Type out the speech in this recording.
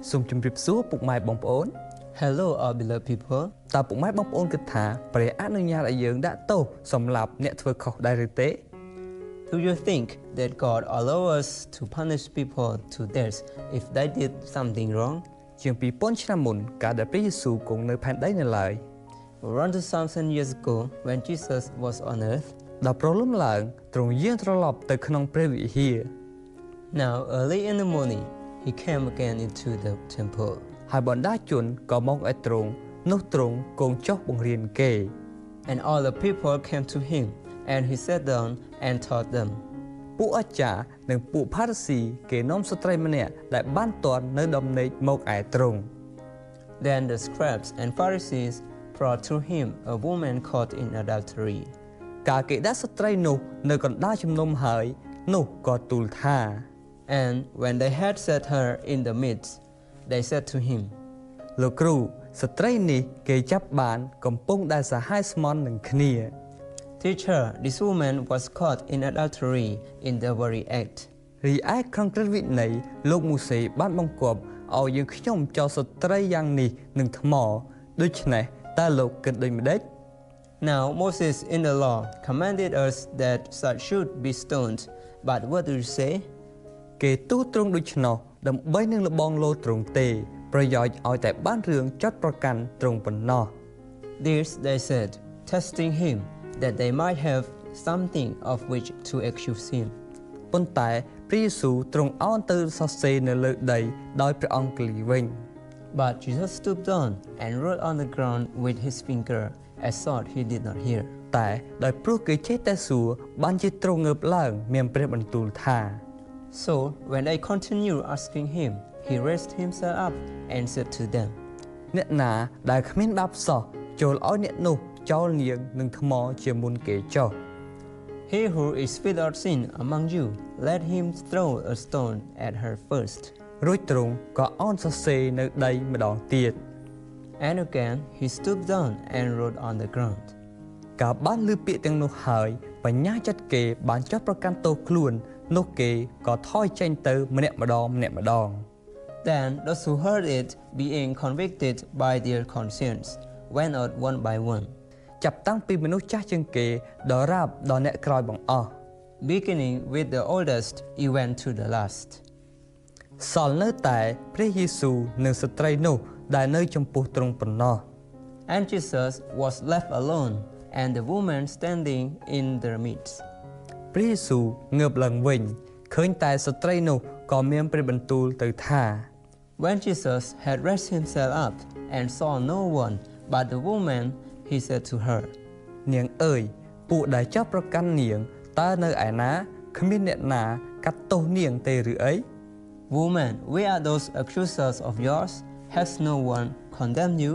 សូមជម្រាបសួរពុកម៉ែបងប្អូន Hello our beloved people តើពុកម៉ែបងប្អូនគិតថាព្រះអនុញ្ញាតឲ្យយើងដាក់ទោសសម្រាប់អ្នកធ្វើខុសដែរឬទេ Do you think that God allows us to punish people to death if they did something wrong ជាង2000ឆ្នាំមុនកាលដែលព្រះយេស៊ូវគង់នៅផែនដីនៅឡើយ Around 2,000 years ago when Jesus was on earth ដល់ប្រលំឡើងទ្រង់យាងត្រឡប់ទៅក្នុងព្រះវិហារ Now early in the morning he came again into the temple ហើយបណ្ដាជនក៏មកឲ្យទ្រង់នោះទ្រង់គង់ចុះបង្រៀនគេ And all the people came to him and he sat down and taught them ពួកអាចារ្យនិងពួកផារីស៊ីគេនាំស្ត្រីម្នាក់ដែលបានទាន់នៅដំណេកមកឯទ្រង់ Then the scribes and Pharisees brought to him a woman caught in adultery កាលគេដាក់ស្ត្រីនោះនៅកណ្ដាលជំនុំហើយនោះក៏ទូលថា And when they had set her in the midst they said to him លោកគ្រូស្ត្រីនេះគេចាប់បានកំពុងដែលសាហាយស្មន់នឹងគ្នា Teacher, this woman was caught in adultery in the very act. រីឯក្នុងក្រឹតវិន័យលោកមូសេបានបង្គាប់ឲ្យយើងខ្ញុំចោទស្ត្រីយ៉ាងនេះនឹងថ្មដូច្នេះតើលោកគិតដូចម្ដេច Now Moses in the law commanded us that such should be stoned. But what do you say? គេទូទ្រង់ដូច្នោះដើម្បីនឹងលបងលោទ្រង់ទេប្រយោជន៍ឲ្យតែបានរឿងចាត់ប្រកាន់ទ្រង់ប៉ុណ្ណោះ This they said, testing him that they might have something of which to accuse him. ប៉ុន្តែព្រះយេស៊ូវទ្រង់អោនទៅសរសេរនៅលើដីដោយព្រះអង្គលីវិញ But Jesus stooped down and wrote on the ground with his finger as thought he did not hear. តែដោយព្រោះគេចេះតែសួរបានជាទ្រង់ងើបឡើងមានព្រះបន្ទូលថា So when they continued asking him, he raised himself up and said to them, អ្នកណាដែលគ្មានបាបសោះចូលឲ្យអ្នកនោះចោលនាងនឹងថ្មជាមុនគេចុះ He who is without sin among you, let him throw a stone at her first. រួចទ្រង់ក៏អោនសរសេរនៅដីម្ដងទៀត And again he stooped down and wrote on the ground. កាលបានឮពាក្យទាំងនោះហើយបញ្ញាចិត្តគេបានចោទប្រកាន់ទោសខ្លួននោះគេក៏ថយចេញទៅម្នាក់ម្ដង Then those who heard it, being convicted by their conscience, went out one by one, ចាប់តាំងពីមនុស្សចាស់ជាងគេដល់រាបដល់អ្នកក្រោយបង្អស់ beginning with the oldest, even to the last. សល់នៅតែព្រះយេស៊ូវនិងស្ត្រីនោះដែលនៅចំពោះទ្រង់ប៉ុណ្ណោះ And Jesus was left alone, and the woman standing in their midst. ព្រះយេស៊ូវងើបឡើងវិញឃើញតែស្ត្រីនោះក៏មានព្រះបន្ទូលទៅថា When Jesus had raised himself up and saw no one but the woman, he said to her, នាងអើយពួកដែលចោទប្រកាន់នាងតើនៅឯណាគ្មានអ្នកណាកាត់ទោសនាងទេឬអី Woman, where are those accusers of yours? Has no one condemned you?